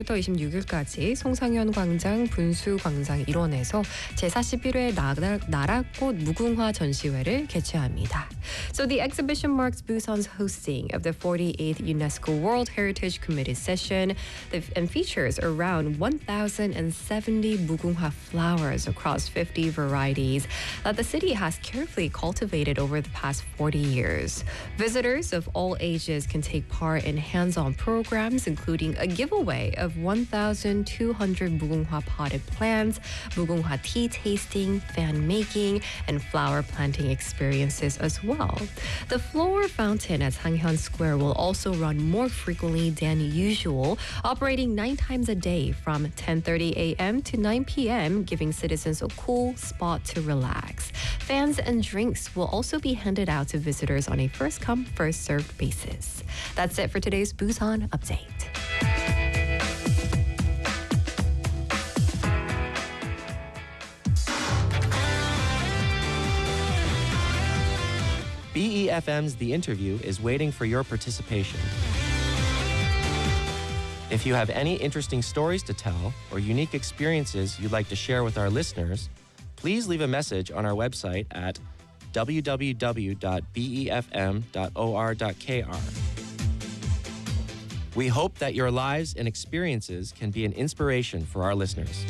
부터 26일까지 송상현 광장 분수광장 일원에서 제41회 나라꽃 무궁화 전시회를 개최합니다. So the exhibition marks Busan's hosting of the 48th UNESCO World Heritage Committee session and features around 1,070 무궁화 flowers across 50 varieties that the city has carefully cultivated over the past 40 years. Visitors of all ages can take part in hands-on programs, including a giveaway of 1,200 무궁화 potted plants, 무궁화 tea tasting, fan making, and flower planting experiences as well. The flower fountain at Sanghyun Square will also run more frequently than usual, operating 9 times a day from 10:30 a.m. to 9 p.m., giving citizens a cool spot to relax. Fans and drinks will also be handed out to visitors on a first-come, first-served basis. That's it for today's Busan Update. BEFM's The Interview is waiting for your participation. If you have any interesting stories to tell or unique experiences you'd like to share with our listeners, please leave a message on our website at www.befm.or.kr. We hope that your lives and experiences can be an inspiration for our listeners.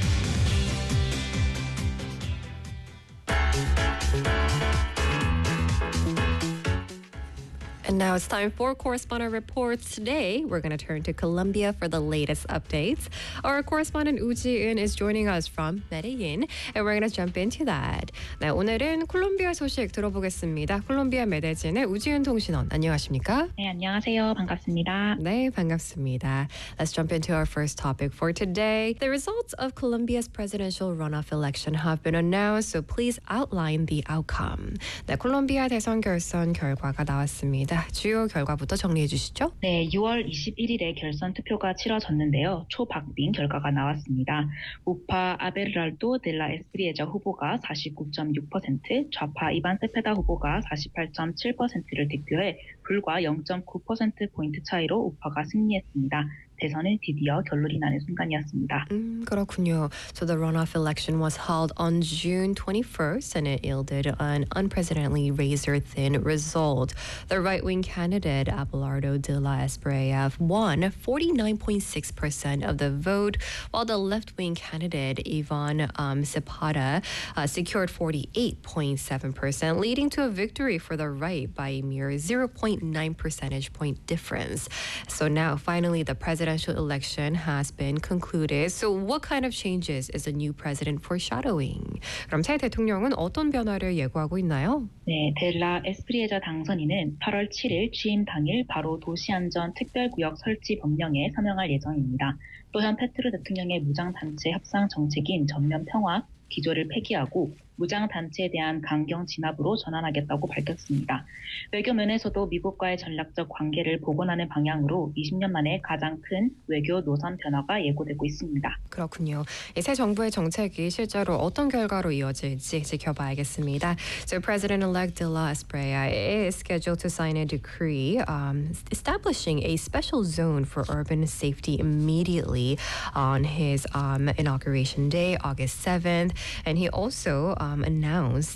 And now it's time for correspondent reports. Today, we're going to turn to Colombia for the latest updates. Our correspondent Woo Ji-eun is joining us from Medellin, and we're going to jump into that. 네, 오늘은 콜롬비아 소식 들어보겠습니다. 콜롬비아 메데진의 우지은 통신원, 안녕하십니까? 네, 안녕하세요. 반갑습니다. 네, 반갑습니다. Let's jump into our first topic for today. The results of Colombia's presidential runoff election have been announced, so please outline the outcome. 네, 콜롬비아 대선 결선 결과가 나왔습니다. 주요 결과부터 정리해 주시죠. 네, 6월 21일에 결선 투표가 치러졌는데요. 초박빙 결과가 나왔습니다. 우파 아베르랄도 델라 에스프리에자 후보가 49.6%, 좌파 이반 세페다 후보가 48.7%를 득표해 불과 0.9%포인트 차이로 우파가 승리했습니다. 대선은 드디어 결론이 나는 순간이었습니다. 그렇군요. So the runoff election was held on June 21st and it yielded an unprecedentedly razor-thin result. The right-wing candidate Abelardo de la Espriella won 49.6% of the vote, while the left-wing candidate Ivan Cepeda secured 48.7%, leading to a victory for the right by a mere 0.9 percentage point difference. So now, finally, the presidential election has been concluded. So what kind of changes is the new president foreshadowing? 그럼 새 대통령은 어떤 변화를 예고하고 있나요? 네, 델라 에스프리에자 당선인은 8월 7일 취임 당일 바로 도시안전 특별구역 설치 법령에 서명할 예정입니다. 또한 페트로 대통령의 무장단체 협상 정책인 전면 평화 기조를 폐기하고 무장단체에 대한 강경 진압으로 전환하겠다고 밝혔습니다. 외교 면에서도 미국과의 전략적 관계를 복원하는 방향으로 20년 만에 가장 큰 외교 노선 변화가 예고되고 있습니다. 그렇군요. 새 정부의 정책이 실제로 어떤 결과로 이어질지 지켜봐야겠습니다. So President-elect de la Espriella is scheduled to sign a decree establishing a special zone for urban safety immediately on his inauguration day, August 7th. And he also announced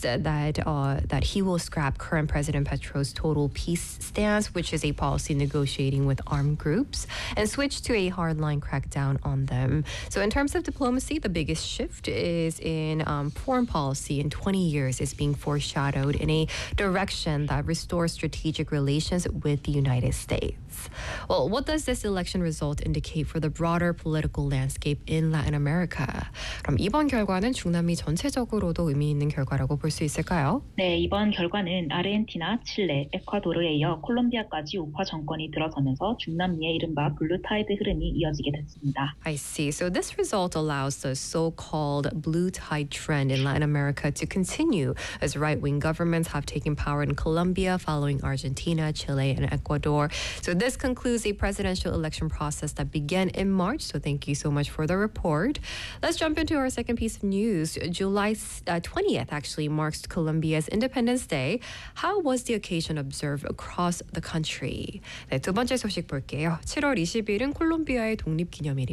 that he will scrap current President Petro's total peace stance, which is a policy negotiating with armed groups, and switch to a hardline crackdown on them. So in terms of diplomacy, the biggest shift is in foreign policy in 20 years is being foreshadowed in a direction that restores strategic relations with the United States. Well, what does this election result indicate for the broader political landscape in Latin America? 그럼 이번 결과는 중남미 전체적으로도 의미 있는 결과라고 볼 수 있을까요? 네, 이번 결과는 아르헨티나, 칠레, 에콰도르에 이어 콜롬비아까지 우파 정권이 들어서면서 중남미의 이른바 블루 타이드 흐름이 이어지게 됐습니다. I see. So this result allows the so-called blue tide trend in Latin America to continue as right-wing governments have taken power in Colombia following Argentina, Chile, and Ecuador. So this concludes a presidential election process that began in March. So thank you so much for the report. Let's jump into our second piece of news. July 20th actually marks Colombia's Independence Day. How was the occasion observed across the country? 네, 두 번째 소식 볼게요. 7월 20일은 콜롬비아의 독립기념일입니다.